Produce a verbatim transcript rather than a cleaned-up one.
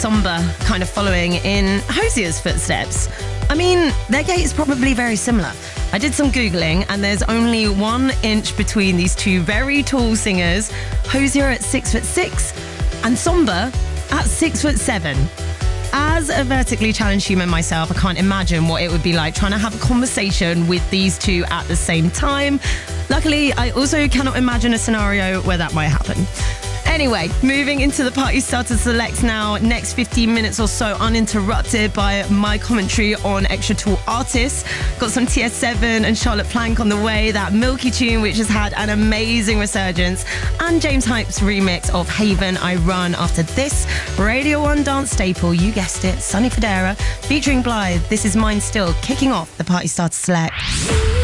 Somber, kind of following in Hozier's footsteps. I mean, their gait is probably very similar. I did some Googling and there's only one inch between these two very tall singers. Hozier at six foot six and Somber at six foot seven. As a vertically challenged human myself, I can't imagine what it would be like trying to have a conversation with these two at the same time. Luckily, I also cannot imagine a scenario where that might happen. Anyway, moving into the Party Starter Select now. Next fifteen minutes or so uninterrupted by my commentary on extra tall artists. Got some T S seven and Charlotte Plank on the way. That Milky tune, which has had an amazing resurgence. And James Hype's remix of Haven I Run. After this, Radio one dance staple, you guessed it, Sonny Fodera featuring Blythe. This is Mine Still, kicking off the Party Starter Select.